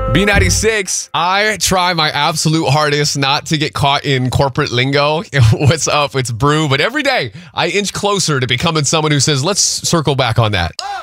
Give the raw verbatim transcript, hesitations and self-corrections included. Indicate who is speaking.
Speaker 1: B ninety-six, I try my absolute hardest not to get caught in corporate lingo. What's up? It's Brew. But every day, I inch closer to becoming someone who says, let's circle back on that.